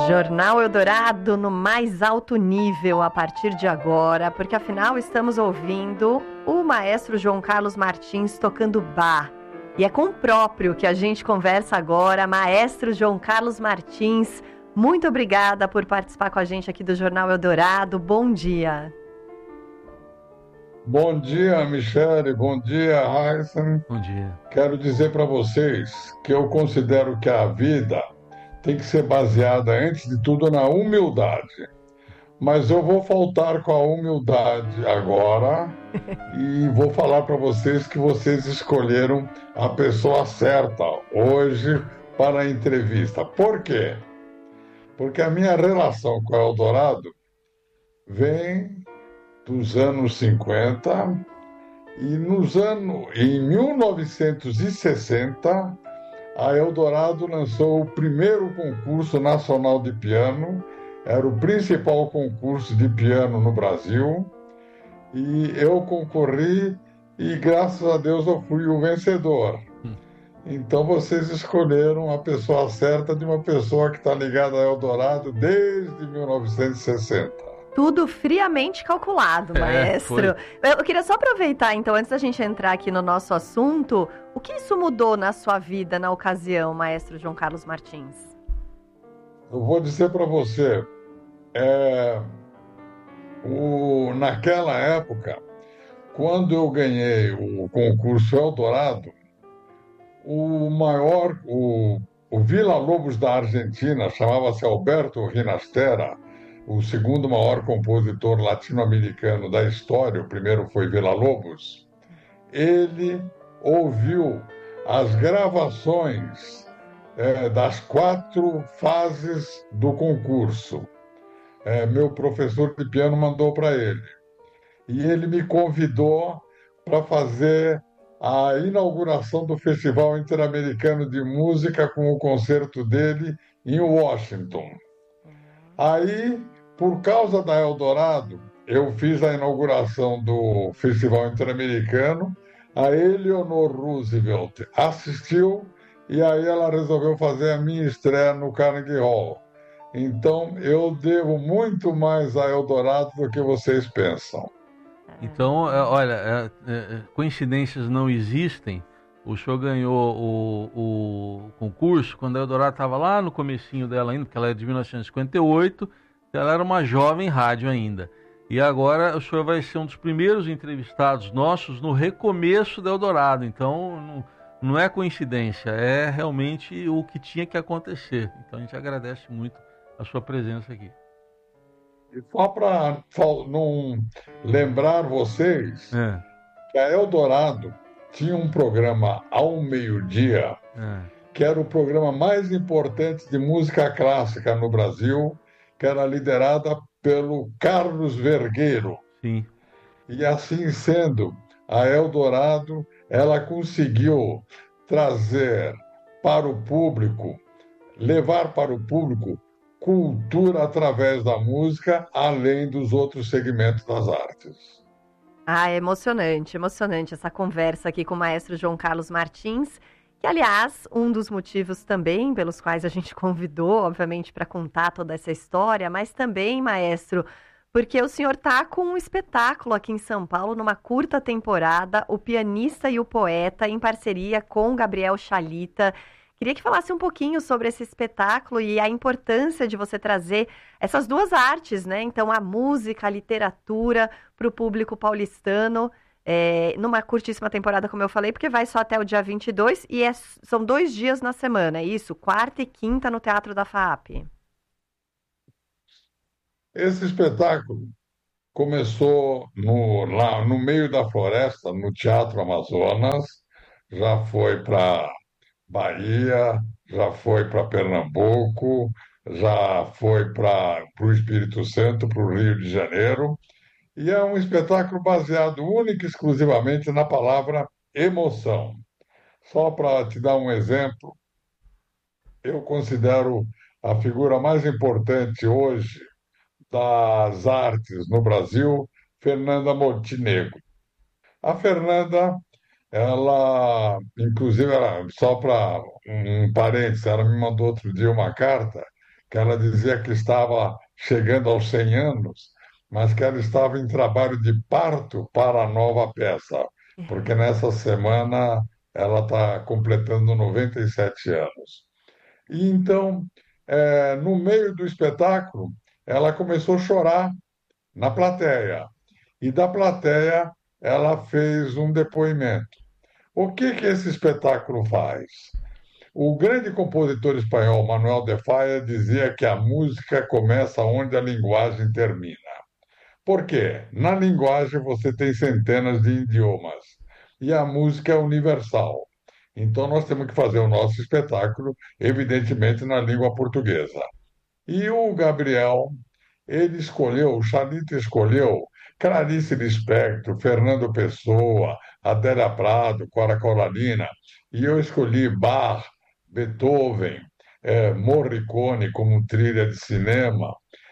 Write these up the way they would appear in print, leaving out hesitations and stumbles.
Jornal Eldorado no mais alto nível a partir de agora, porque afinal estamos ouvindo o maestro João Carlos Martins tocando Bach. E é com o próprio que a gente conversa agora, maestro João Carlos Martins. Muito obrigada por participar com a gente aqui do Jornal Eldorado. Bom dia. Bom dia, Michele. Bom dia, Raíssa. Bom dia. Quero dizer para vocês que eu considero que a vida tem que ser baseada, antes de tudo, na humildade. Mas eu vou faltar com a humildade agora e vou falar para vocês que vocês escolheram a pessoa certa hoje para a entrevista. Por quê? Porque a minha relação com o Eldorado vem dos anos 50 e em 1960 a Eldorado lançou o primeiro concurso nacional de piano, era o principal concurso de piano no Brasil, e eu concorri e, graças a Deus, eu fui o vencedor. Então vocês escolheram a pessoa certa de uma pessoa que está ligada a Eldorado desde 1960. Tudo friamente calculado, maestro. Eu queria só aproveitar, então, antes da gente entrar aqui no nosso assunto, o que isso mudou na sua vida na ocasião, maestro João Carlos Martins? Eu vou dizer para você, naquela época, quando eu ganhei o concurso Eldorado, o Villa-Lobos da Argentina, chamava-se Alberto Ginastera, o segundo maior compositor latino-americano da história, o primeiro foi Villa-Lobos, ele ouviu as gravações das 4 fases do concurso. Meu professor de piano mandou para ele. E ele me convidou para fazer a inauguração do Festival Interamericano de Música com o concerto dele em Washington. Aí, por causa da Eldorado, eu fiz a inauguração do Festival Interamericano, a Eleanor Roosevelt assistiu e aí ela resolveu fazer a minha estreia no Carnegie Hall. Então, eu devo muito mais a Eldorado do que vocês pensam. Então, olha, coincidências não existem. O senhor ganhou o concurso quando a Eldorado estava lá no comecinho dela ainda, porque ela é de 1958, ela era uma jovem rádio ainda. E agora o senhor vai ser um dos primeiros entrevistados nossos no recomeço da Eldorado. Então, não é coincidência, é realmente o que tinha que acontecer. Então, a gente agradece muito a sua presença aqui. E só para não lembrar vocês que a Eldorado tinha um programa ao meio-dia, que era o programa mais importante de música clássica no Brasil, que era liderada pelo Carlos Vergueiro. Sim. E assim sendo, a Eldorado, ela conseguiu trazer para o público, levar para o público cultura através da música, além dos outros segmentos das artes. É emocionante essa conversa aqui com o maestro João Carlos Martins, que, aliás, um dos motivos também pelos quais a gente convidou, obviamente, para contar toda essa história, mas também, maestro, porque o senhor está com um espetáculo aqui em São Paulo, numa curta temporada, O Pianista e o Poeta, em parceria com Gabriel Chalita. Queria que falasse um pouquinho sobre esse espetáculo e a importância de você trazer essas duas artes, né? Então, a música, a literatura para o público paulistano, numa curtíssima temporada, como eu falei, porque vai só até o dia 22 e são 2 dias na semana, é isso? Quarta e quinta no Teatro da FAAP. Esse espetáculo começou lá no meio da floresta, no Teatro Amazonas, já foi para Bahia, já foi para Pernambuco, já foi para o Espírito Santo, para o Rio de Janeiro, e é um espetáculo baseado única e exclusivamente na palavra emoção. Só para te dar um exemplo, eu considero a figura mais importante hoje das artes no Brasil, Fernanda Montenegro. A Fernanda, inclusive, só para um parênteses, ela me mandou outro dia uma carta que ela dizia que estava chegando aos 100 anos, mas que ela estava em trabalho de parto para a nova peça, porque nessa semana ela está completando 97 anos. E então, no meio do espetáculo, ela começou a chorar na plateia. E da plateia, ela fez um depoimento. O que que esse espetáculo faz? O grande compositor espanhol Manuel de Falla dizia que a música começa onde a linguagem termina. Por quê? Na linguagem você tem centenas de idiomas e a música é universal. Então nós temos que fazer o nosso espetáculo, evidentemente, na língua portuguesa. E o Gabriel, ele escolheu, o Xalita escolheu Clarice Lispector, Fernando Pessoa, Adélia Prado, Cora Coralina, e eu escolhi Bach, Beethoven, Morricone como trilha de cinema,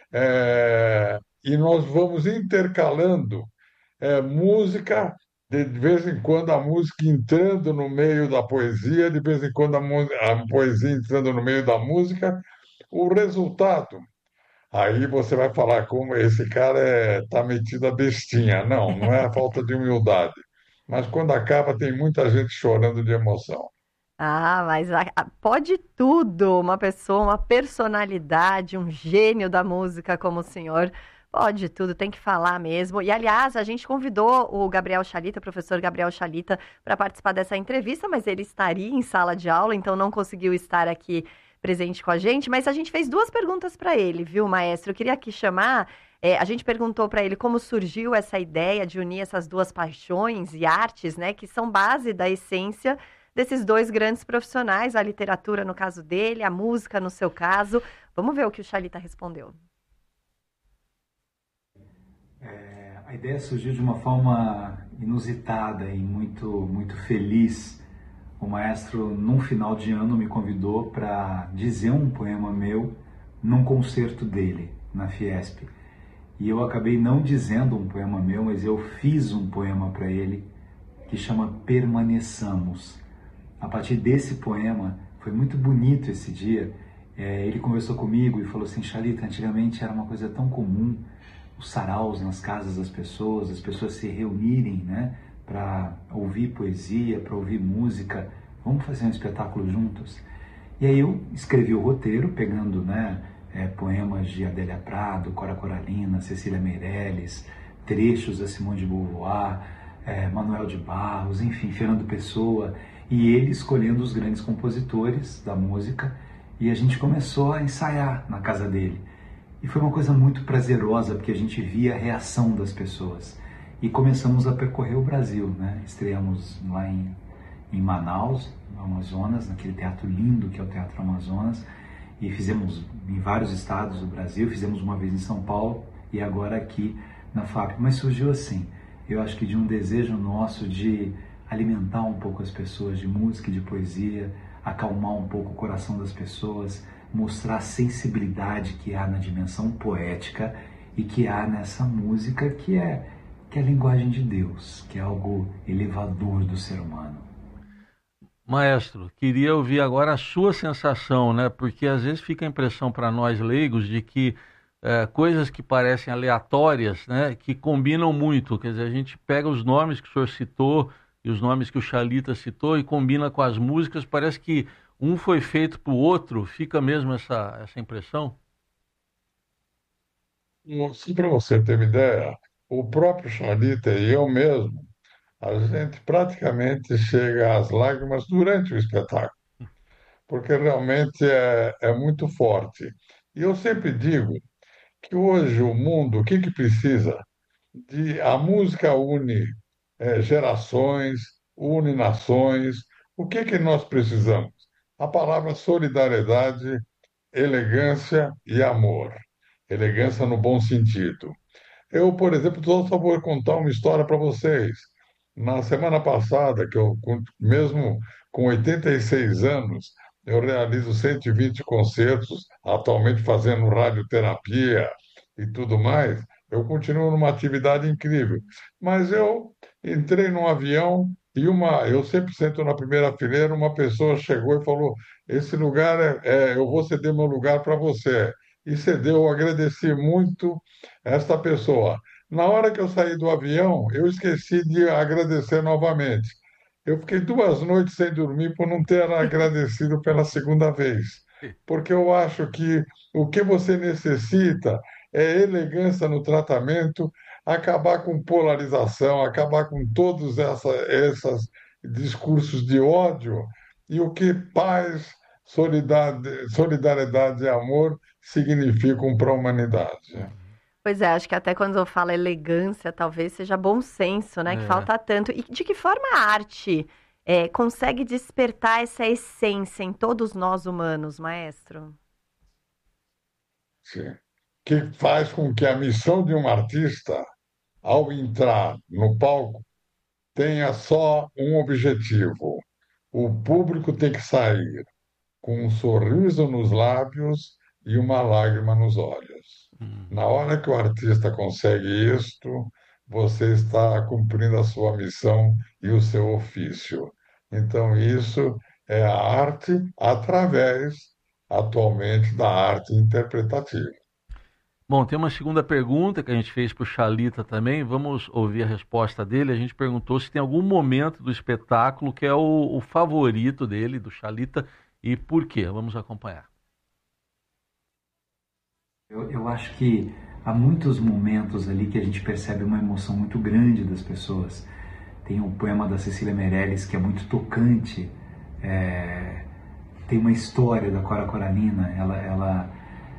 e nós vamos intercalando música, de vez em quando a música entrando no meio da poesia, de vez em quando a poesia entrando no meio da música. O resultado, aí você vai falar como esse cara tá metido a bestinha. Não, não é a falta de humildade. Mas quando acaba, tem muita gente chorando de emoção. Ah, mas pode tudo, uma pessoa, uma personalidade, um gênio da música como o senhor. Pode tudo, tem que falar mesmo. E, aliás, a gente convidou o Gabriel Chalita, o professor Gabriel Chalita, para participar dessa entrevista, mas ele estaria em sala de aula, então não conseguiu estar aqui presente com a gente. Mas a gente fez duas perguntas para ele, viu, maestro? Eu queria aqui chamar. A gente perguntou para ele como surgiu essa ideia de unir essas duas paixões e artes, né, que são base da essência desses dois grandes profissionais, a literatura no caso dele, a música no seu caso. Vamos ver o que o Chalita respondeu. A ideia surgiu de uma forma inusitada e muito feliz. O maestro, num final de ano, me convidou para dizer um poema meu num concerto dele, na Fiesp. E eu acabei não dizendo um poema meu, mas eu fiz um poema para ele que chama Permaneçamos. A partir desse poema, foi muito bonito esse dia. Ele conversou comigo e falou assim: Chalita, antigamente era uma coisa tão comum os saraus nas casas das pessoas, as pessoas se reunirem, né, para ouvir poesia, para ouvir música. Vamos fazer um espetáculo juntos? E aí eu escrevi o roteiro, pegando, né, poemas de Adélia Prado, Cora Coralina, Cecília Meirelles, trechos da Simone de Beauvoir, Manuel de Barros, enfim, Fernando Pessoa, e ele escolhendo os grandes compositores da música, e a gente começou a ensaiar na casa dele. E foi uma coisa muito prazerosa, porque a gente via a reação das pessoas. E começamos a percorrer o Brasil, né? Estreamos lá em Manaus, no Amazonas, naquele teatro lindo que é o Teatro Amazonas, e fizemos em vários estados do Brasil, fizemos uma vez em São Paulo e agora aqui na FAP. Mas surgiu assim, eu acho que de um desejo nosso de alimentar um pouco as pessoas de música e de poesia, acalmar um pouco o coração das pessoas, mostrar a sensibilidade que há na dimensão poética e que há nessa música que é a linguagem de Deus, que é algo elevador do ser humano. Maestro, queria ouvir agora a sua sensação, né? Porque às vezes fica a impressão para nós leigos de que coisas que parecem aleatórias, né, que combinam muito. Quer dizer, a gente pega os nomes que o senhor citou e os nomes que o Chalita citou e combina com as músicas, parece que um foi feito para o outro, fica mesmo essa impressão? Só para você ter uma ideia, o próprio Charlita e eu mesmo, a gente praticamente chega às lágrimas durante o espetáculo, porque realmente é muito forte. E eu sempre digo que hoje o mundo, o que que precisa? A música une gerações, une nações. O que que nós precisamos? A palavra solidariedade, elegância e amor. Elegância no bom sentido. Eu, por exemplo, só vou contar uma história para vocês. Na semana passada, mesmo com 86 anos, eu realizo 120 concertos, atualmente fazendo radioterapia e tudo mais. Eu continuo numa atividade incrível. Mas eu entrei num avião eu sempre sento na primeira fileira, uma pessoa chegou e falou, esse lugar eu vou ceder meu lugar para você. E cedeu, eu agradeci muito esta pessoa. Na hora que eu saí do avião, eu esqueci de agradecer novamente. Eu fiquei 2 noites sem dormir por não ter agradecido pela segunda vez, porque eu acho que o que você necessita é elegância no tratamento, acabar com polarização, acabar com todos esses discursos de ódio e o que paz, solidariedade e amor significam para a humanidade. Pois é, acho que até quando eu falo elegância, talvez seja bom senso, né? Que É. falta tanto. E de que forma a arte consegue despertar essa essência em todos nós humanos, maestro? Sim. Que faz com que a missão de um artista, ao entrar no palco, tenha só um objetivo. O público tem que sair com um sorriso nos lábios e uma lágrima nos olhos. Hum. Na hora que o artista consegue isto, você está cumprindo a sua missão e o seu ofício. Então, isso é a arte através, atualmente, da arte interpretativa. Bom, tem uma segunda pergunta que a gente fez para o Chalita também. Vamos ouvir a resposta dele. A gente perguntou se tem algum momento do espetáculo que é o favorito dele, do Chalita, e por quê. Vamos acompanhar. Eu acho que há muitos momentos ali que a gente percebe uma emoção muito grande das pessoas. Tem um poema da Cecília Meirelles que é muito tocante. Tem uma história da Cora Coralina. Ela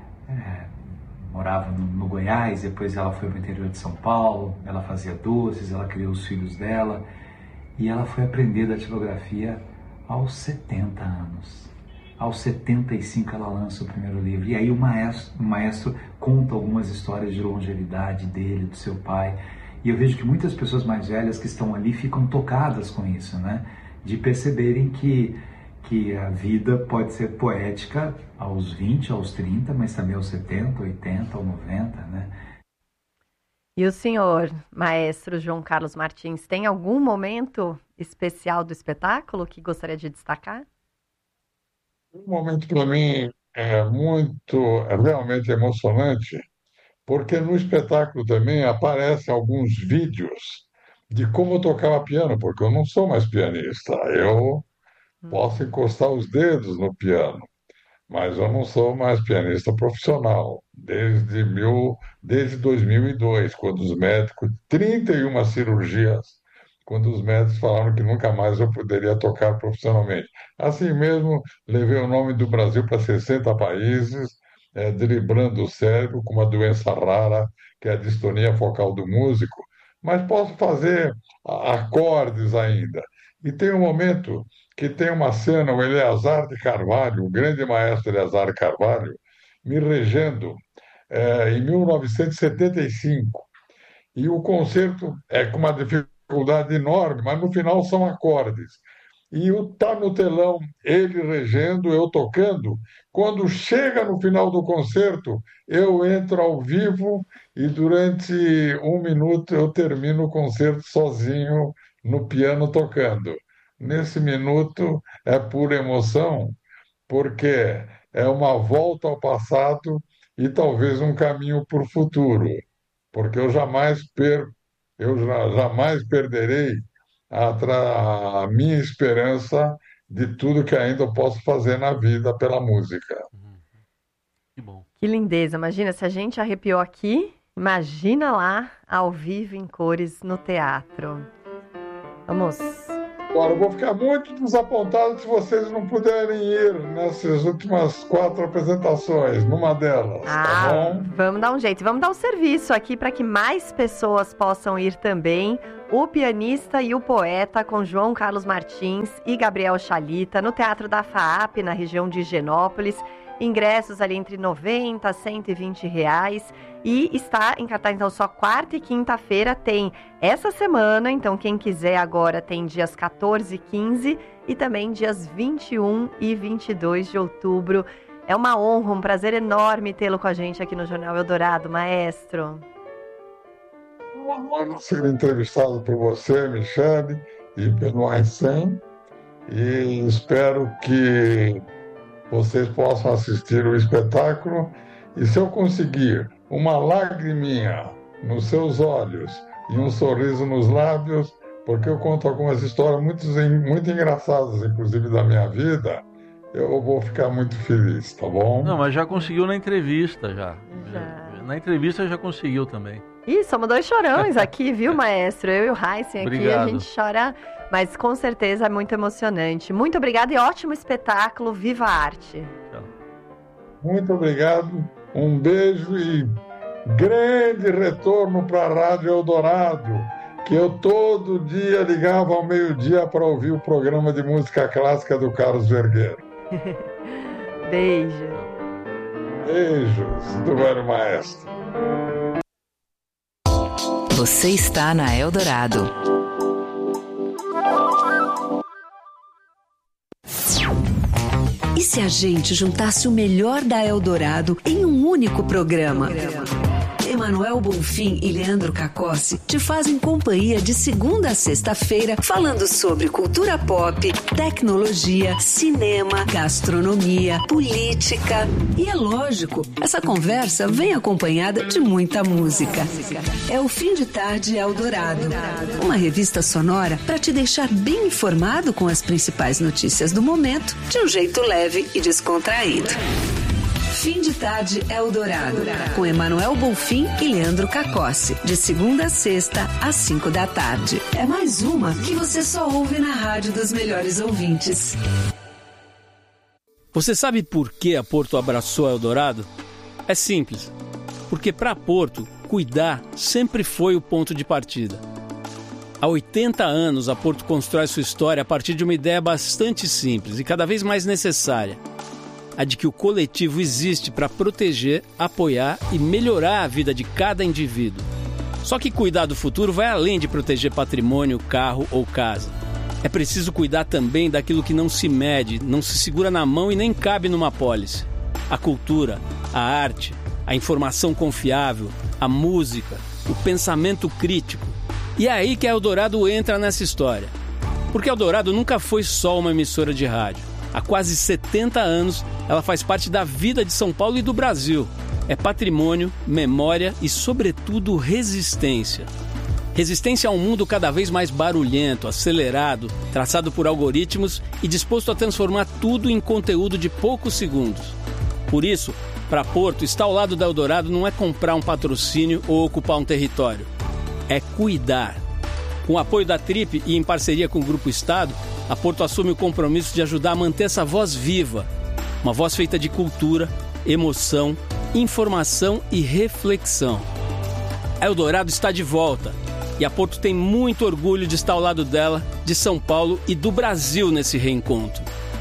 morava no Goiás, depois ela foi para o interior de São Paulo, ela fazia doces, ela criou os filhos dela e ela foi aprender datilografia aos 70 anos. Aos 75 ela lança o primeiro livro. E aí o maestro conta algumas histórias de longevidade dele, do seu pai. E eu vejo que muitas pessoas mais velhas que estão ali ficam tocadas com isso, né? De perceberem que a vida pode ser poética aos 20, aos 30, mas também aos 70, 80 ou 90, né? E o senhor, maestro João Carlos Martins, tem algum momento especial do espetáculo que gostaria de destacar? Um momento para mim é realmente emocionante, porque no espetáculo também aparecem alguns vídeos de como eu tocava piano, porque eu não sou mais pianista. Eu posso encostar os dedos no piano, mas eu não sou mais pianista profissional, desde 2002, quando os médicos, 31 cirurgias, quando os médicos falaram que nunca mais eu poderia tocar profissionalmente. Assim mesmo, levei o nome do Brasil para 60 países, driblando o cérebro com uma doença rara, que é a distonia focal do músico, mas posso fazer acordes ainda. E tem um momento que tem uma cena, o Eleazar de Carvalho, o grande maestro Eleazar de Carvalho, me regendo em 1975. E o concerto é com uma dificuldade enorme, mas no final são acordes. E está no telão ele regendo, eu tocando. Quando chega no final do concerto, eu entro ao vivo e durante 1 minuto eu termino o concerto sozinho no piano tocando. Nesse minuto é pura emoção, porque é uma volta ao passado e talvez um caminho para o futuro, porque jamais perderei a minha esperança de tudo que ainda eu posso fazer na vida pela música. Uhum. Que bom. Que lindeza! Imagina, se a gente arrepiou aqui, imagina lá, ao vivo, em cores, no teatro. Vamos. Agora, eu vou ficar muito desapontado se vocês não puderem ir nessas últimas 4 apresentações, numa delas, tá bom? Vamos dar um jeito. Vamos dar um serviço aqui para que mais pessoas possam ir também. O pianista e o poeta com João Carlos Martins e Gabriel Chalita no Teatro da FAAP, na região de Higienópolis. Ingressos ali entre R$90 a R$120. E está em cartaz, então, só quarta e quinta-feira tem essa semana. Então, quem quiser agora tem dias 14 e 15 e também dias 21 e 22 de outubro. É uma honra, um prazer enorme tê-lo com a gente aqui no Jornal Eldorado, maestro. Uma honra ser entrevistado por você, Michele, e pelo Einstein, e espero que vocês possam assistir o espetáculo. E se eu conseguir uma lagriminha nos seus olhos e um sorriso nos lábios, porque eu conto algumas histórias muito engraçadas, inclusive da minha vida, eu vou ficar muito feliz, tá bom? Não, mas já conseguiu na entrevista, já. Na entrevista já conseguiu também. Ih, somos dois chorões aqui, viu, maestro? Eu e o Heisen aqui, Obrigado. A gente chora, mas com certeza é muito emocionante. Muito obrigada e ótimo espetáculo. Viva a arte! Tchau. Muito obrigado, um beijo e grande retorno para a Rádio Eldorado, que eu todo dia ligava ao meio-dia para ouvir o programa de música clássica do Carlos Vergueiro. Beijo. Beijos do velho maestro. Você está na Eldorado. E se a gente juntasse o melhor da Eldorado em um único programa? Emanuel Bonfim e Leandro Cacossi te fazem companhia de segunda a sexta-feira, falando sobre cultura pop, tecnologia, cinema, gastronomia, política. E é lógico, essa conversa vem acompanhada de muita música. É o Fim de Tarde Eldorado, uma revista sonora para te deixar bem informado com as principais notícias do momento, de um jeito leve e descontraído. Fim de Tarde Eldorado, com Emanuel Bonfim e Leandro Cacossi, de segunda a sexta, às 5 da tarde. É mais uma que você só ouve na Rádio dos Melhores Ouvintes. Você sabe por que a Porto abraçou a Eldorado? É simples, porque para a Porto, cuidar sempre foi o ponto de partida. Há 80 anos, a Porto constrói sua história a partir de uma ideia bastante simples e cada vez mais necessária. A de que o coletivo existe para proteger, apoiar e melhorar a vida de cada indivíduo. Só que cuidar do futuro vai além de proteger patrimônio, carro ou casa. É preciso cuidar também daquilo que não se mede, não se segura na mão e nem cabe numa apólice. A cultura, a arte, a informação confiável, a música, o pensamento crítico. E é aí que a Eldorado entra nessa história. Porque a Eldorado nunca foi só uma emissora de rádio. Há quase 70 anos, ela faz parte da vida de São Paulo e do Brasil. É patrimônio, memória e, sobretudo, resistência. Resistência a um mundo cada vez mais barulhento, acelerado, traçado por algoritmos e disposto a transformar tudo em conteúdo de poucos segundos. Por isso, para Porto, estar ao lado da Eldorado não é comprar um patrocínio ou ocupar um território. É cuidar. Com o apoio da Trip e em parceria com o Grupo Estado, a Porto assume o compromisso de ajudar a manter essa voz viva. Uma voz feita de cultura, emoção, informação e reflexão. A Eldorado está de volta e a Porto tem muito orgulho de estar ao lado dela, de São Paulo e do Brasil nesse reencontro.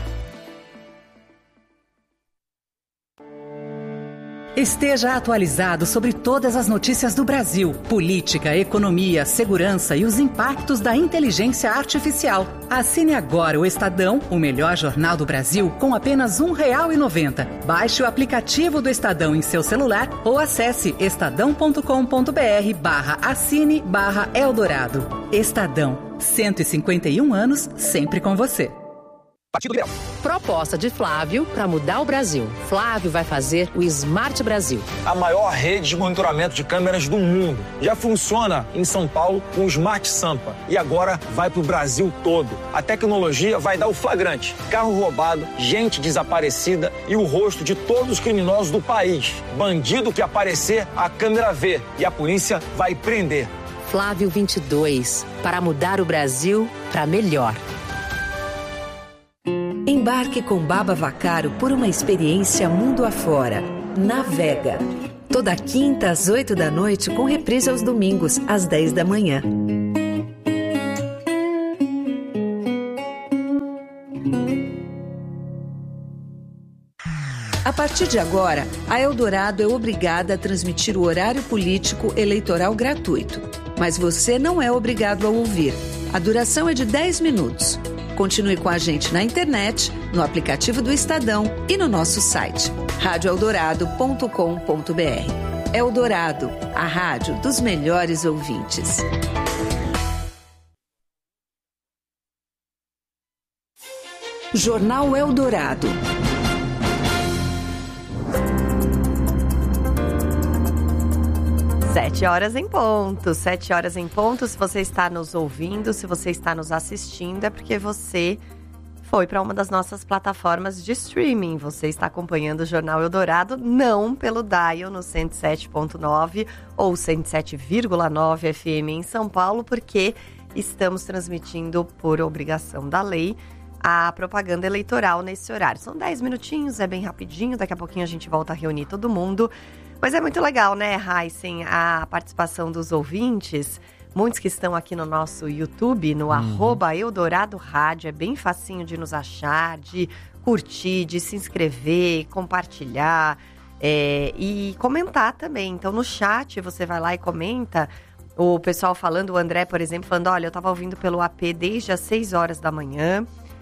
Esteja atualizado sobre todas as notícias do Brasil, política, economia, segurança e os impactos da inteligência artificial. Assine agora o Estadão, o melhor jornal do Brasil, com apenas R$ 1,90. Baixe o aplicativo do Estadão em seu celular ou acesse estadão.com.br/assine/Eldorado. Estadão, 151 anos, sempre com você. Partido Liberal. Proposta de Flávio para mudar o Brasil. Flávio vai fazer o Smart Brasil. A maior rede de monitoramento de câmeras do mundo. Já funciona em São Paulo com o Smart Sampa. E agora vai para o Brasil todo. A tecnologia vai dar o flagrante. Carro roubado, gente desaparecida e o rosto de todos os criminosos do país. Bandido que aparecer, a câmera vê. E a polícia vai prender. Flávio 22. Para mudar o Brasil para melhor. Embarque com Baba Vacaro por uma experiência mundo afora. Navega. Toda quinta às 8 da noite, com reprise aos domingos, às 10 da manhã. A partir de agora, a Eldorado é obrigada a transmitir o horário político eleitoral gratuito. Mas você não é obrigado a ouvir. A duração é de 10 minutos. Continue com a gente na internet, no aplicativo do Estadão e no nosso site, radioeldorado.com.br. Eldorado, a rádio dos melhores ouvintes. Jornal Eldorado. Sete horas em ponto. 7 horas em ponto. Se você está nos ouvindo, se você está nos assistindo, é porque você foi para uma das nossas plataformas de streaming. Você está acompanhando o Jornal Eldorado, não pelo dial no 107.9 ou 107,9 FM em São Paulo, porque estamos transmitindo por obrigação da lei a propaganda eleitoral nesse horário. São 10 minutinhos, é bem rapidinho, daqui a pouquinho a gente volta a reunir todo mundo. Mas é muito legal, né, Heisen, a participação dos ouvintes, muitos que estão aqui no nosso YouTube, no @Eldorado Rádio, é bem facinho de nos achar, de curtir, de se inscrever, compartilhar e comentar também. Então no chat você vai lá e comenta. O pessoal falando, o André, por exemplo, falando, olha, eu estava ouvindo pelo AP desde as 6 horas da manhã.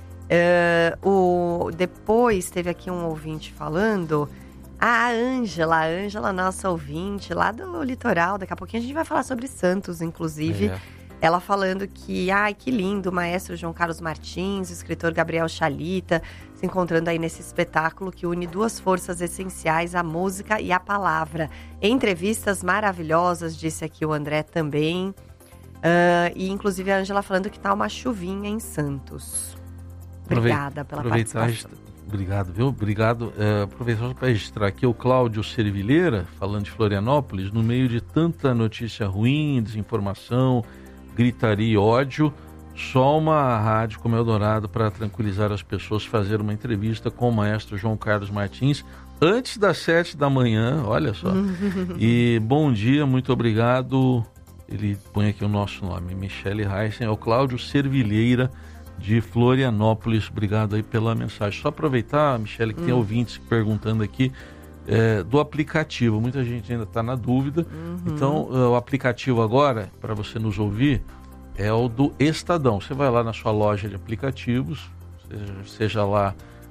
Depois teve aqui um ouvinte falando, a Ângela, nossa ouvinte lá do litoral, daqui a pouquinho a gente vai falar sobre Santos, inclusive. Ela falando que, que lindo, o maestro João Carlos Martins, o escritor Gabriel Chalita, se encontrando aí nesse espetáculo que une duas forças essenciais, a música e a palavra. Entrevistas maravilhosas, disse aqui o André também. E inclusive a Ângela falando que tá uma chuvinha em Santos. Obrigada pela participação. Obrigado, viu? Obrigado. Aproveitar para registrar aqui o Cláudio Servileira, falando de Florianópolis, no meio de tanta notícia ruim, desinformação, gritaria e ódio, só uma rádio como Eldorado para tranquilizar as pessoas, fazer uma entrevista com o maestro João Carlos Martins antes das 7 da manhã, olha só. E bom dia, muito obrigado. Ele põe aqui o nosso nome, Michele Heisen, é o Cláudio Servileira de Florianópolis. Obrigado aí pela mensagem. Só aproveitar, Michele, que tem ouvintes perguntando aqui do aplicativo. Muita gente ainda está na dúvida. Então, o aplicativo agora, para você nos ouvir, é o do Estadão. Você vai lá na sua loja de aplicativos, seja lá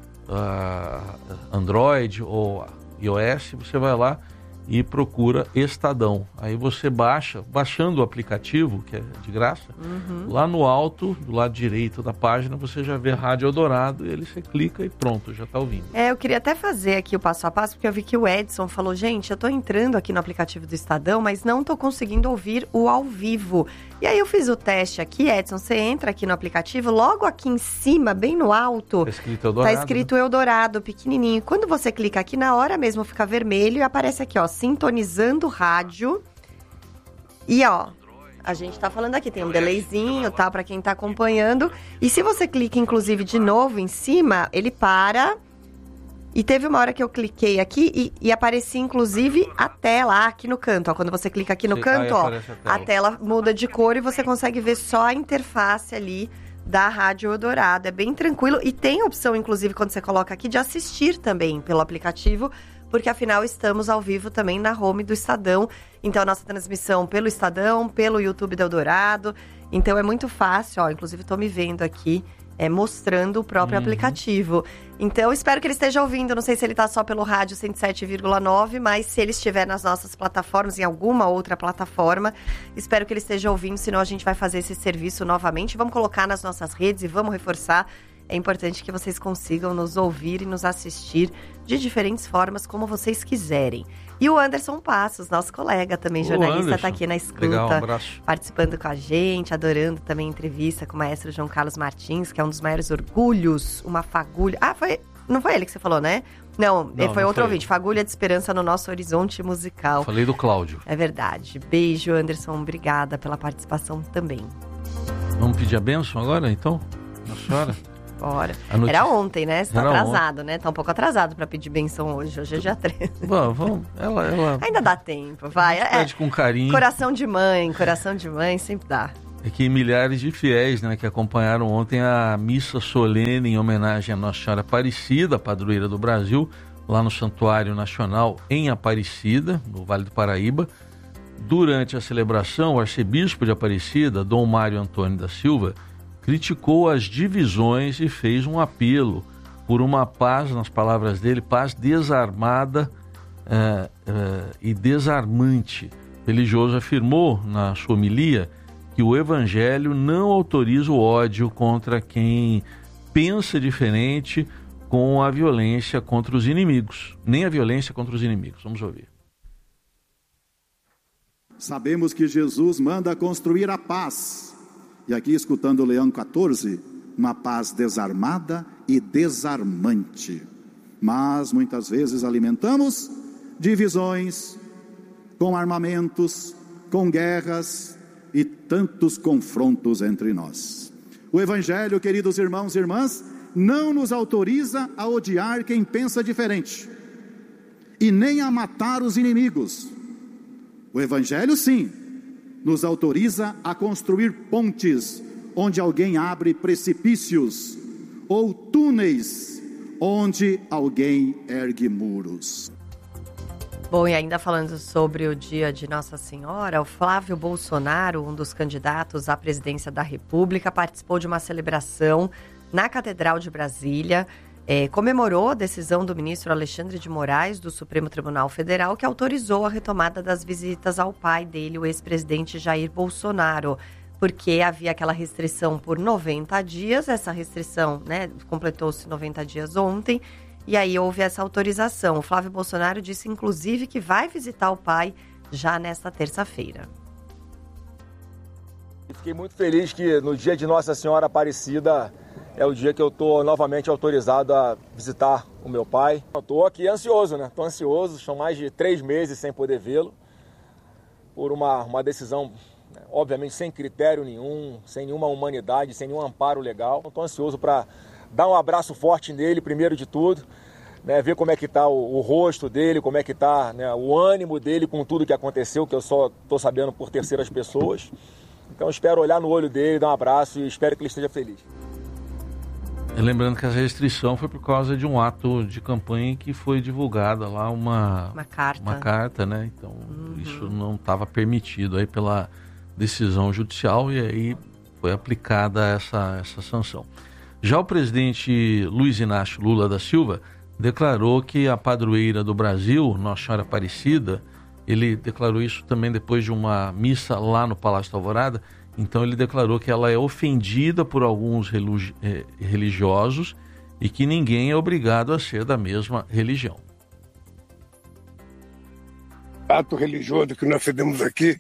Android ou iOS, você vai lá e procura Estadão. Aí você baixando o aplicativo, que é de graça, lá no alto, do lado direito da página, você já vê Rádio Eldorado, e você clica e pronto, já está ouvindo. Eu queria até fazer aqui o passo a passo, porque eu vi que o Edson falou, gente, eu estou entrando aqui no aplicativo do Estadão, mas não estou conseguindo ouvir o ao vivo. E aí eu fiz o teste aqui, Edson, você entra aqui no aplicativo, logo aqui em cima, bem no alto, tá escrito Eldorado, pequenininho. Quando você clica aqui, na hora mesmo fica vermelho e aparece aqui, ó, sintonizando rádio. E ó, a gente tá falando aqui, tem um delayzinho, tá, pra quem tá acompanhando. E se você clica, inclusive, de novo em cima, ele para. E teve uma hora que eu cliquei aqui e aparecia, inclusive, a tela aqui no canto. Ó, quando você clica aqui no canto, ó, a tela muda de cor e você consegue ver só a interface ali da Rádio Eldorado. É bem tranquilo. E tem a opção, inclusive, quando você coloca aqui, de assistir também pelo aplicativo, porque afinal estamos ao vivo também na home do Estadão. Então, a nossa transmissão pelo Estadão, pelo YouTube do Eldorado. Então, é muito fácil, ó, inclusive estou me vendo aqui, mostrando o próprio aplicativo. Então, espero que ele esteja ouvindo. Não sei se ele está só pelo rádio 107,9, mas se ele estiver nas nossas plataformas, em alguma outra plataforma, espero que ele esteja ouvindo, senão a gente vai fazer esse serviço novamente. Vamos colocar nas nossas redes e vamos reforçar. É importante que vocês consigam nos ouvir e nos assistir de diferentes formas, como vocês quiserem. E o Anderson Passos, nosso colega também, jornalista, está aqui na escuta. Legal, um abraço. Participando com a gente, adorando também a entrevista com o maestro João Carlos Martins, que é um dos maiores orgulhos, uma fagulha... não foi ele que você falou, né? Não, foi outro ouvinte. Fagulha de esperança no nosso horizonte musical. Falei do Cláudio. É verdade. Beijo, Anderson. Obrigada pela participação também. Vamos pedir a bênção agora, então? A senhora? Bora. Era ontem, né? Você tá atrasado, né? Tá um pouco atrasado pra pedir benção hoje. Hoje é dia 13. Vamos. Ela... Ainda dá tempo, vai. Pede com carinho. Coração de mãe sempre dá. É que milhares de fiéis, né, que acompanharam ontem a missa solene em homenagem à Nossa Senhora Aparecida, padroeira do Brasil, lá no Santuário Nacional em Aparecida, no Vale do Paraíba. Durante a celebração, o arcebispo de Aparecida, Dom Mário Antônio da Silva, criticou as divisões e fez um apelo por uma paz, nas palavras dele, paz desarmada e desarmante. O religioso afirmou na sua homilia que o Evangelho não autoriza o ódio contra quem pensa diferente com a violência contra os inimigos, nem a violência contra os inimigos. Vamos ouvir. Sabemos que Jesus manda construir a paz. E aqui, escutando Leão 14, uma paz desarmada e desarmante. Mas, muitas vezes, alimentamos divisões, com armamentos, com guerras e tantos confrontos entre nós. O Evangelho, queridos irmãos e irmãs, não nos autoriza a odiar quem pensa diferente e nem a matar os inimigos. O Evangelho, sim, nos autoriza a construir pontes onde alguém abre precipícios ou túneis onde alguém ergue muros. Bom, e ainda falando sobre o dia de Nossa Senhora, o Flávio Bolsonaro, um dos candidatos à presidência da República, participou de uma celebração na Catedral de Brasília, comemorou a decisão do ministro Alexandre de Moraes, do Supremo Tribunal Federal, que autorizou a retomada das visitas ao pai dele, o ex-presidente Jair Bolsonaro, porque havia aquela restrição por 90 dias, essa restrição, completou-se 90 dias ontem, e aí houve essa autorização. O Flávio Bolsonaro disse, inclusive, que vai visitar o pai já nesta terça-feira. Fiquei muito feliz que no dia de Nossa Senhora Aparecida é o dia que eu estou novamente autorizado a visitar o meu pai. Eu estou aqui ansioso, né? Estou ansioso, são mais de 3 meses sem poder vê-lo, por uma decisão, obviamente, sem critério nenhum, sem nenhuma humanidade, sem nenhum amparo legal. Estou ansioso para dar um abraço forte nele, primeiro de tudo, ver como é que está o rosto dele, como é que está o ânimo dele com tudo que aconteceu, que eu só estou sabendo por terceiras pessoas. Então espero olhar no olho dele, dar um abraço e espero que ele esteja feliz. Lembrando que a restrição foi por causa de um ato de campanha que foi divulgada lá uma carta, né? Então isso não estava permitido aí pela decisão judicial e aí foi aplicada essa sanção. Já o presidente Luiz Inácio Lula da Silva declarou que a padroeira do Brasil, Nossa Senhora Aparecida, ele declarou isso também depois de uma missa lá no Palácio da Alvorada. Então ele declarou que ela é ofendida por alguns religiosos e que ninguém é obrigado a ser da mesma religião. Ato religioso que nós fizemos aqui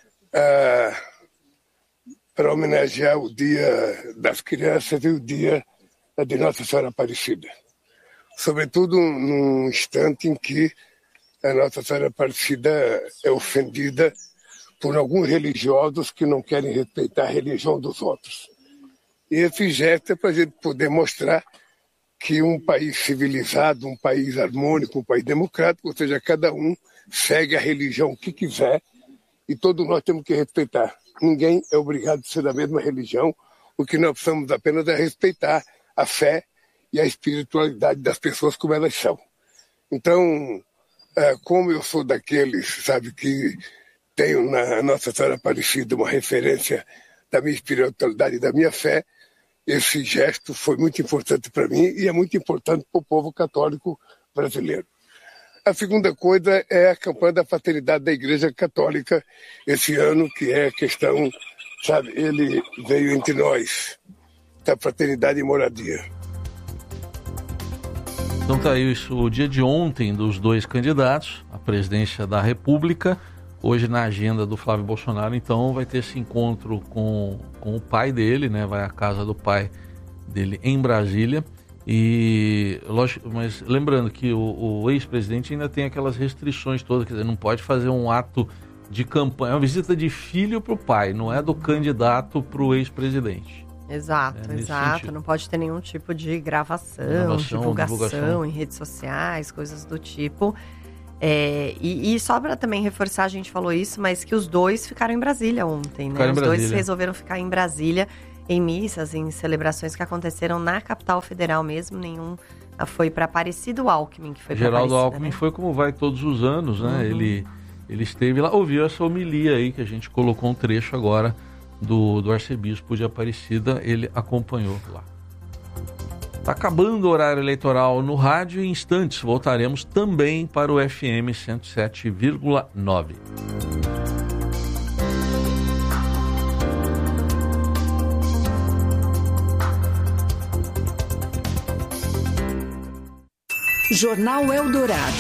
para homenagear o Dia das Crianças e o Dia de Nossa Senhora Aparecida. Sobretudo num instante em que a Nossa Senhora Aparecida é ofendida por alguns religiosos que não querem respeitar a religião dos outros. E esse gesto é para a gente poder mostrar que um país civilizado, um país harmônico, um país democrático, ou seja, cada um segue a religião que quiser e todos nós temos que respeitar. Ninguém é obrigado a ser da mesma religião, o que nós precisamos apenas é respeitar a fé e a espiritualidade das pessoas como elas são. Então, como eu sou daqueles, sabe, que tenho na Nossa Senhora Aparecida uma referência da minha espiritualidade e da minha fé, esse gesto foi muito importante para mim e é muito importante para o povo católico brasileiro. A segunda coisa é a campanha da fraternidade da Igreja Católica esse ano, que é a questão, sabe, ele veio entre nós, da fraternidade e moradia. Então tá isso, o dia de ontem dos dois candidatos à presidência da República. Hoje na agenda do Flávio Bolsonaro, então, vai ter esse encontro com o pai dele, né? Vai à casa do pai dele em Brasília. E, lógico, mas lembrando que o ex-presidente ainda tem aquelas restrições todas, quer dizer, não pode fazer um ato de campanha, é uma visita de filho para o pai, não é do candidato para o ex-presidente. Exato. Sentido. Não pode ter nenhum tipo de gravação, divulgação em redes sociais, coisas do tipo. E só para também reforçar, a gente falou isso, mas que os dois ficaram em Brasília ontem, né? Os dois resolveram ficar em Brasília em missas, em celebrações que aconteceram na capital federal mesmo. Nenhum foi para Aparecida. O Alckmin, que foi para Aparecida. Geraldo Alckmin, né? Foi como vai todos os anos, né? Ele esteve lá, ouviu essa homilia aí que a gente colocou um trecho agora do arcebispo de Aparecida, ele acompanhou lá. Está acabando o horário eleitoral no rádio e em instantes voltaremos também para o FM 107,9. Jornal Eldorado.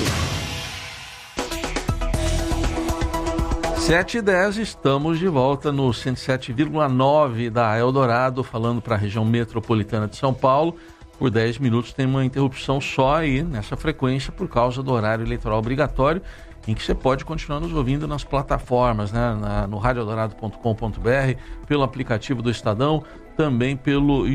7h10, estamos de volta no 107,9 da Eldorado, falando para a região metropolitana de São Paulo. Por 10 minutos tem uma interrupção só aí nessa frequência por causa do horário eleitoral obrigatório, em que você pode continuar nos ouvindo nas plataformas, né? No radioeldorado.com.br, pelo aplicativo do Estadão, também pelo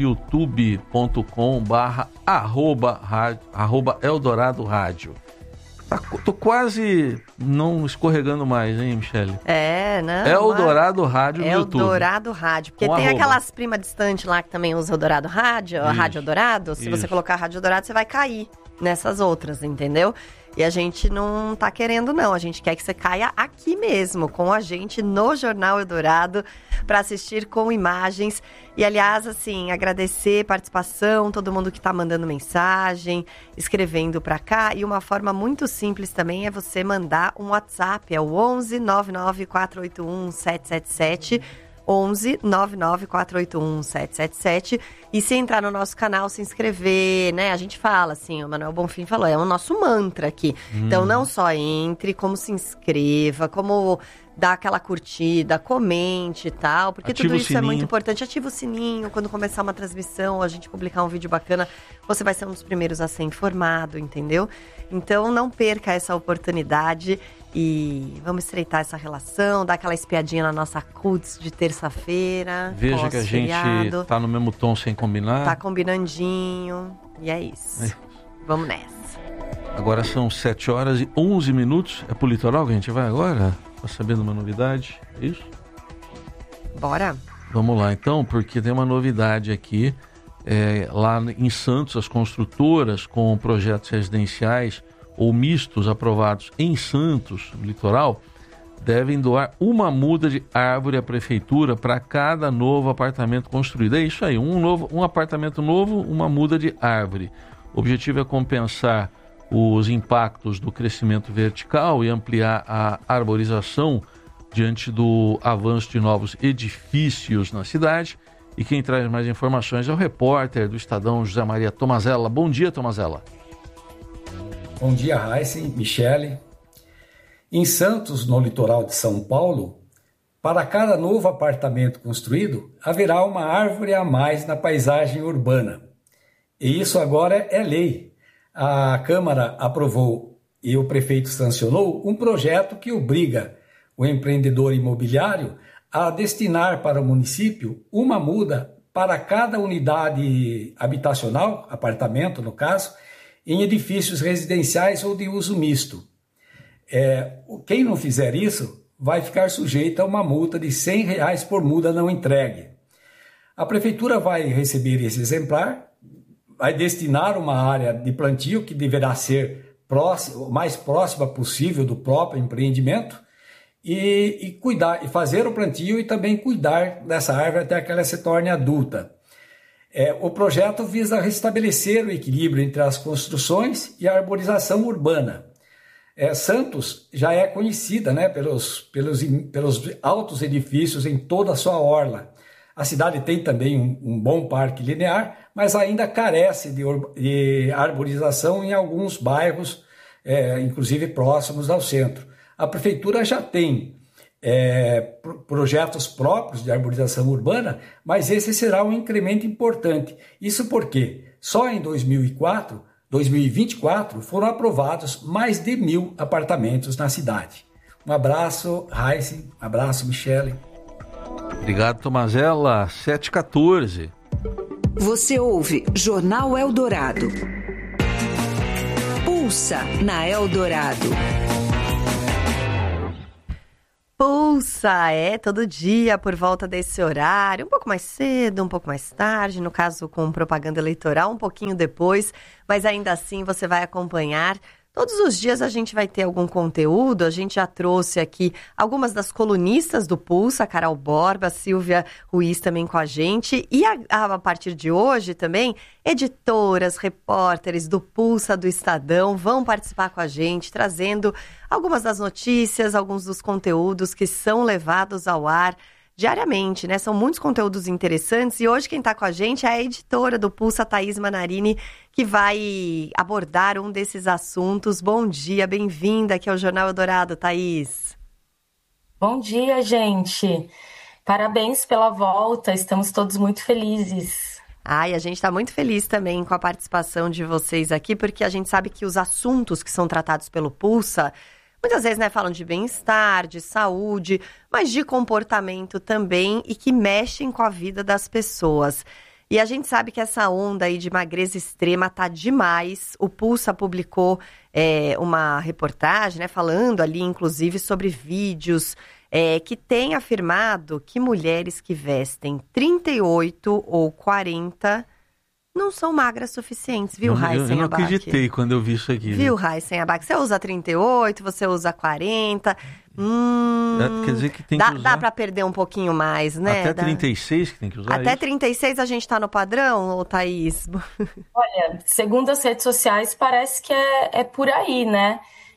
youtube.com/@Eldorado Rádio. Tô quase não escorregando mais, hein, Michele? Não. Eldorado Rádio no YouTube. Eldorado Rádio. Porque tem aquelas primas distantes lá que também usam Eldorado Rádio, a Rádio Eldorado. Se você colocar Rádio Eldorado, você vai cair nessas outras, entendeu? E a gente não tá querendo, não. A gente quer que você caia aqui mesmo, com a gente no Jornal Eldorado, para assistir com imagens. E, aliás, assim, agradecer a participação, todo mundo que tá mandando mensagem, escrevendo para cá. E uma forma muito simples também é você mandar um WhatsApp, é o 11 99 481 777, 11 99 481 777, e se entrar no nosso canal, se inscrever, né? A gente fala assim, o Manuel Bonfim falou, é o nosso mantra aqui. Então não só entre, como se inscreva, como dá aquela curtida, comente e tal, porque ativa tudo isso é muito importante. Ativa o sininho, quando começar uma transmissão, a gente publicar um vídeo bacana, você vai ser um dos primeiros a ser informado, entendeu? Então não perca essa oportunidade e vamos estreitar essa relação, dar aquela espiadinha na nossa CUTS de terça-feira. Veja que a gente tá no mesmo tom sem combinar. Tá combinandinho, e é isso. Vamos nessa. Agora são 7h11. É pro litoral que a gente vai agora? Tá sabendo uma novidade? É isso? Bora. Vamos lá então, porque tem uma novidade aqui. Lá em Santos, as construtoras com projetos residenciais ou mistos aprovados em Santos, no litoral, devem doar uma muda de árvore à prefeitura para cada novo apartamento construído. É isso aí, um apartamento novo, uma muda de árvore. O objetivo é compensar os impactos do crescimento vertical e ampliar a arborização diante do avanço de novos edifícios na cidade. E quem traz mais informações é o repórter do Estadão, José Maria Tomazella. Bom dia, Tomazella. Bom dia, Raíssa, Michele. Em Santos, no litoral de São Paulo, para cada novo apartamento construído, haverá uma árvore a mais na paisagem urbana. E isso agora é lei. A Câmara aprovou e o prefeito sancionou um projeto que obriga o empreendedor imobiliário a destinar para o município uma muda para cada unidade habitacional, apartamento no caso, em edifícios residenciais ou de uso misto. Quem não fizer isso vai ficar sujeito a uma multa de R$100 por muda não entregue. A prefeitura vai receber esse exemplar, vai destinar uma área de plantio que deverá ser o mais próxima possível do próprio empreendimento e cuidar, e fazer o plantio e também cuidar dessa árvore até que ela se torne adulta. O projeto visa restabelecer o equilíbrio entre as construções e a arborização urbana. Santos já é conhecida, né, pelos altos edifícios em toda a sua orla. A cidade tem também um bom parque linear, mas ainda carece de arborização em alguns bairros, inclusive próximos ao centro. A prefeitura já tem projetos próprios de arborização urbana, mas esse será um incremento importante. Isso porque só em 2024 foram aprovados mais de 1.000 apartamentos na cidade. Um abraço, Raíssa, um abraço, Michele. Obrigado, Tomazella. 7h14. Você ouve Jornal Eldorado. Pulsa na Eldorado. Pulsa, todo dia por volta desse horário, um pouco mais cedo, um pouco mais tarde, no caso com propaganda eleitoral, um pouquinho depois, mas ainda assim você vai acompanhar. Todos os dias a gente vai ter algum conteúdo, a gente já trouxe aqui algumas das colunistas do Pulsa, a Carol Borba, a Silvia Ruiz também com a gente, e a partir de hoje também, editoras, repórteres do Pulsa do Estadão vão participar com a gente, trazendo algumas das notícias, alguns dos conteúdos que são levados ao ar diariamente, né? São muitos conteúdos interessantes e hoje quem está com a gente é a editora do Pulsa, Thaís Manarini, que vai abordar um desses assuntos. Bom dia, bem-vinda aqui ao Jornal Eldorado, Thaís. Bom dia, gente. Parabéns pela volta, estamos todos muito felizes. E a gente está muito feliz também com a participação de vocês aqui, porque a gente sabe que os assuntos que são tratados pelo Pulsa muitas vezes, né, falam de bem-estar, de saúde, mas de comportamento também e que mexem com a vida das pessoas. E a gente sabe que essa onda aí de magreza extrema tá demais. O Pulsa publicou uma reportagem, né, falando ali, inclusive, sobre vídeos que têm afirmado que mulheres que vestem 38 ou 40... não são magras suficientes, viu, Raíssen Abac? Eu não acreditei quando eu vi isso aqui. Viu, Raíssen Abac? Você usa 38, você usa 40. Quer dizer que tem que usar... Dá pra perder um pouquinho mais, né? Até 36 que tem que usar Até isso? 36 a gente tá no padrão, ô Thaís? Olha, segundo as redes sociais, parece que é por aí, né?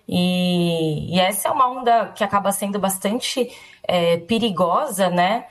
E essa é uma onda que acaba sendo bastante perigosa, né?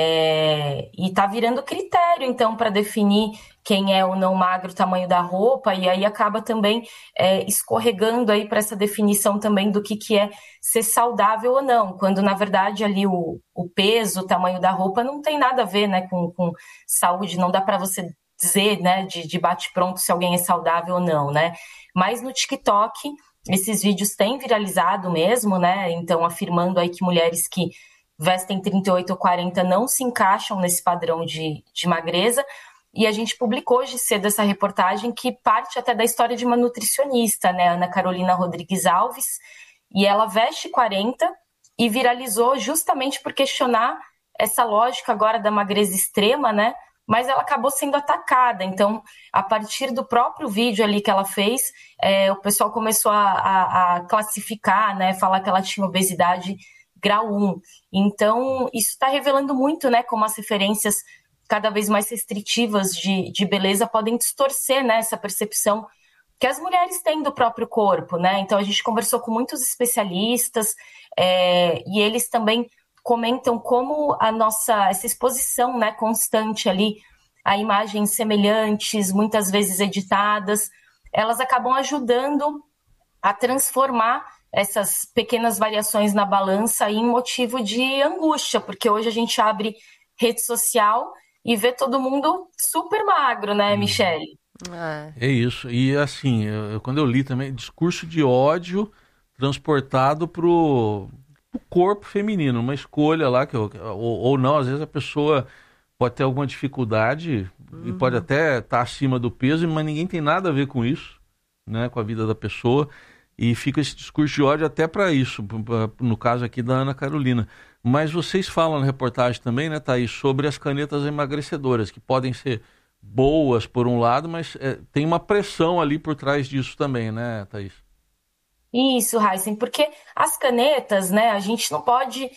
E tá virando critério, então, para definir quem é ou não magro, o tamanho da roupa, e aí acaba também escorregando aí para essa definição também do que é ser saudável ou não, quando na verdade ali o peso, o tamanho da roupa não tem nada a ver, né, com saúde, não dá para você dizer, né, de bate-pronto se alguém é saudável ou não, né, mas no TikTok esses vídeos têm viralizado mesmo, né, então afirmando aí que mulheres que vestem 38 ou 40 não se encaixam nesse padrão de magreza. E a gente publicou hoje cedo essa reportagem que parte até da história de uma nutricionista, né, Ana Carolina Rodrigues Alves, e ela veste 40 e viralizou justamente por questionar essa lógica agora da magreza extrema, né, mas ela acabou sendo atacada. Então, a partir do próprio vídeo ali que ela fez, o pessoal começou a classificar, né, falar que ela tinha obesidade grau 1. Então, isso está revelando muito, né, como as referências cada vez mais restritivas de beleza podem distorcer, né, essa percepção que as mulheres têm do próprio corpo, né? Então, a gente conversou com muitos especialistas e eles também comentam como essa exposição, né, constante ali a imagens semelhantes, muitas vezes editadas, elas acabam ajudando a transformar essas pequenas variações na balança em motivo de angústia, porque hoje a gente abre rede social e vê todo mundo super magro, né, Michele? É isso. E assim, quando eu li também, discurso de ódio transportado pro corpo feminino, uma escolha lá, ou não, às vezes a pessoa pode ter alguma dificuldade e pode até estar acima do peso, mas ninguém tem nada a ver com isso, né, com a vida da pessoa. E fica esse discurso de ódio até para isso, no caso aqui da Ana Carolina. Mas vocês falam na reportagem também, né, Thaís, sobre as canetas emagrecedoras, que podem ser boas por um lado, mas tem uma pressão ali por trás disso também, né, Thaís? Isso, Raíssen, porque as canetas, né, a gente não pode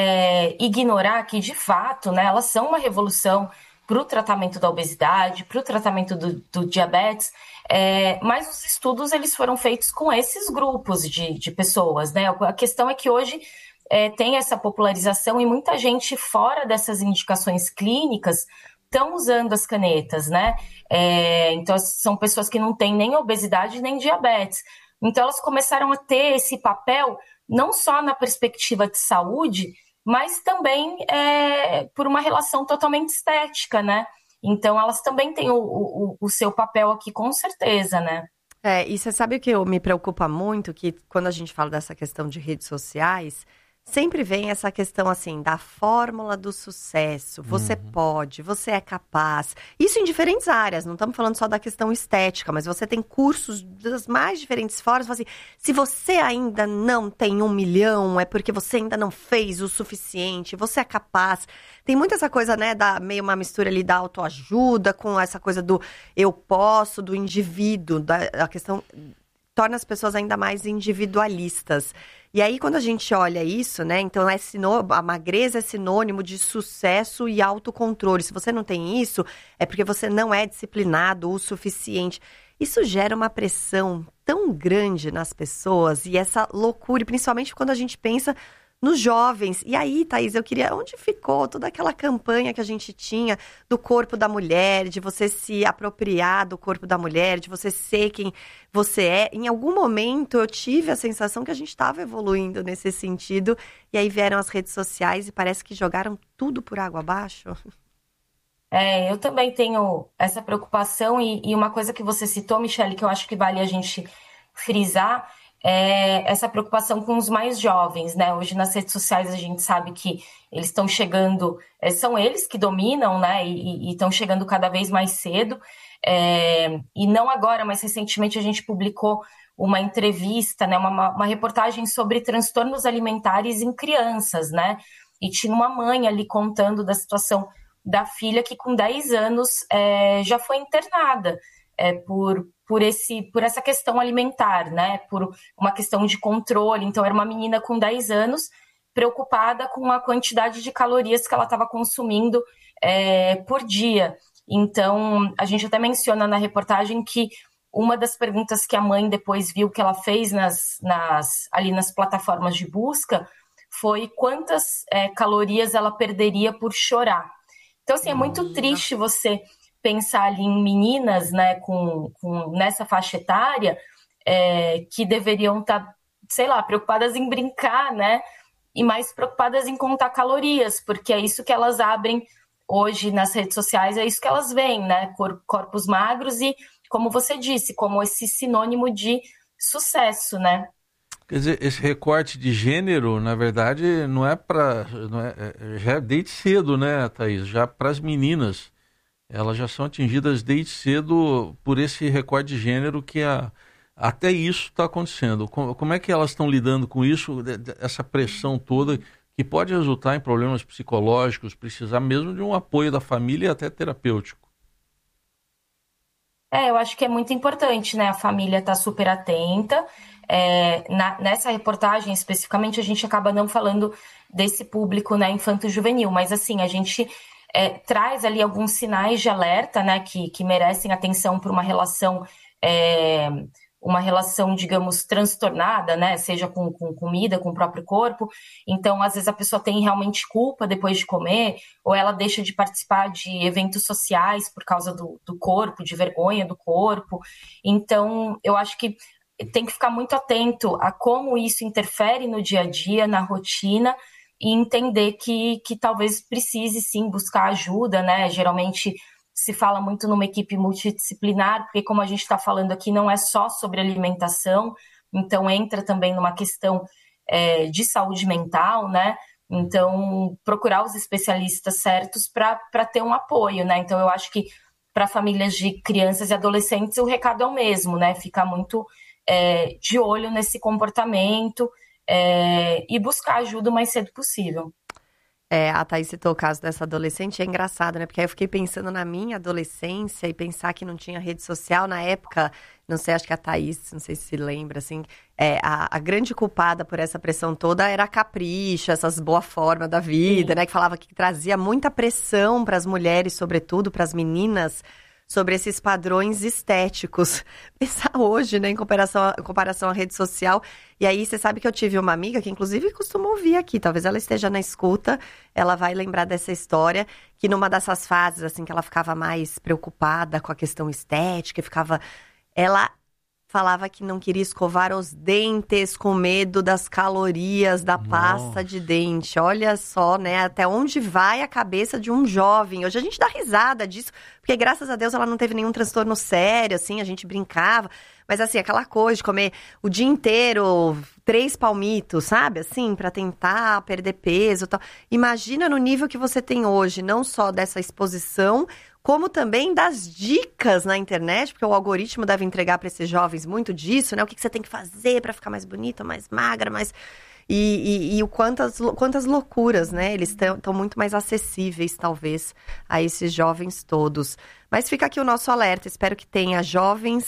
ignorar que, de fato, né, elas são uma revolução para o tratamento da obesidade, para o tratamento do diabetes, mas os estudos eles foram feitos com esses grupos de pessoas, né? A questão é que hoje tem essa popularização e muita gente fora dessas indicações clínicas estão usando as canetas, né? Então, são pessoas que não têm nem obesidade nem diabetes. Então, elas começaram a ter esse papel não só na perspectiva de saúde, mas também por uma relação totalmente estética, né? Então, elas também têm o seu papel aqui, com certeza, né? E você sabe o que me preocupa muito? Que quando a gente fala dessa questão de redes sociais, sempre vem essa questão, assim, da fórmula do sucesso. Você pode, você é capaz. Isso em diferentes áreas, não estamos falando só da questão estética, mas você tem cursos das mais diferentes formas. Assim, se você ainda não tem 1 milhão, é porque você ainda não fez o suficiente, você é capaz. Tem muita essa coisa, né, meio uma mistura ali da autoajuda com essa coisa do eu posso, do indivíduo, a questão torna as pessoas ainda mais individualistas. E aí, quando a gente olha isso, né, então a magreza é sinônimo de sucesso e autocontrole. Se você não tem isso, é porque você não é disciplinado o suficiente. Isso gera uma pressão tão grande nas pessoas e essa loucura, e principalmente quando a gente pensa nos jovens. E aí, Thaís, eu queria... Onde ficou toda aquela campanha que a gente tinha do corpo da mulher, de você se apropriar do corpo da mulher, de você ser quem você é? Em algum momento eu tive a sensação que a gente estava evoluindo nesse sentido. E aí vieram as redes sociais e parece que jogaram tudo por água abaixo. Eu também tenho essa preocupação e uma coisa que você citou, Michele, que eu acho que vale a gente frisar, é essa preocupação com os mais jovens, né? Hoje nas redes sociais a gente sabe que eles estão chegando, são eles que dominam, né? E estão chegando cada vez mais cedo. E não agora, mas recentemente a gente publicou uma entrevista, né? Uma reportagem sobre transtornos alimentares em crianças, né? E tinha uma mãe ali contando da situação da filha que com 10 anos já foi internada por essa questão alimentar, né? Por uma questão de controle. Então, era uma menina com 10 anos preocupada com a quantidade de calorias que ela estava consumindo por dia. Então, a gente até menciona na reportagem que uma das perguntas que a mãe depois viu que ela fez ali nas plataformas de busca foi quantas calorias ela perderia por chorar. Então, assim, é muito triste você pensar ali em meninas, né, nessa faixa etária, que deveriam estar, sei lá, preocupadas em brincar, né, e mais preocupadas em contar calorias, porque é isso que elas abrem hoje nas redes sociais, é isso que elas veem, né, corpos magros e, como você disse, como esse sinônimo de sucesso, né. Quer dizer, esse recorte de gênero, na verdade, não é já é desde cedo, né, Thaís? Já para as meninas, elas já são atingidas desde cedo por esse recorte de gênero que até isso está acontecendo. Como é que elas estão lidando com isso, essa pressão toda, que pode resultar em problemas psicológicos, precisar mesmo de um apoio da família e até terapêutico? Eu acho que é muito importante, né? A família tá super atenta. Nessa reportagem, especificamente, a gente acaba não falando desse público, né, infanto-juvenil, mas assim, a gente traz ali alguns sinais de alerta, né, que merecem atenção por uma relação, digamos, transtornada, né, seja com comida, com o próprio corpo. Então, às vezes a pessoa tem realmente culpa depois de comer, ou ela deixa de participar de eventos sociais por causa do corpo, de vergonha do corpo. Então, eu acho que tem que ficar muito atento a como isso interfere no dia a dia, na rotina, e entender que talvez precise sim buscar ajuda, né? Geralmente se fala muito numa equipe multidisciplinar, porque como a gente está falando aqui, não é só sobre alimentação, então entra também numa questão de saúde mental, né? Então, procurar os especialistas certos para ter um apoio, né? Então, eu acho que para famílias de crianças e adolescentes o recado é o mesmo, né? Ficar muito de olho nesse comportamento e buscar ajuda o mais cedo possível. A Thaís citou o caso dessa adolescente, é engraçado, né? Porque aí eu fiquei pensando na minha adolescência e pensar que não tinha rede social na época. Não sei, acho que a Thaís, não sei se lembra, assim, a grande culpada por essa pressão toda era a Capricho, essas boa forma da vida, né? Que falava que trazia muita pressão para as mulheres, sobretudo para as meninas, sobre esses padrões estéticos. Pensar hoje, né, em comparação à rede social. E aí, você sabe que eu tive uma amiga que, inclusive, costuma ouvir aqui. Talvez ela esteja na escuta, ela vai lembrar dessa história, que numa dessas fases, assim, que ela ficava mais preocupada com a questão estética, ela falava que não queria escovar os dentes com medo das calorias da pasta de dente. Olha só, né, até onde vai a cabeça de um jovem. Hoje a gente dá risada disso, porque graças a Deus ela não teve nenhum transtorno sério, assim, a gente brincava. Mas assim, aquela coisa de comer o dia inteiro 3 palmitos, sabe? Assim, pra tentar perder peso e tal. Imagina no nível que você tem hoje, não só dessa exposição, como também das dicas na internet, porque o algoritmo deve entregar para esses jovens muito disso, né? O que você tem que fazer para ficar mais bonita, mais magra, mais... E quantas loucuras, né? Eles estão muito mais acessíveis, talvez, a esses jovens todos. Mas fica aqui o nosso alerta. Espero que tenha jovens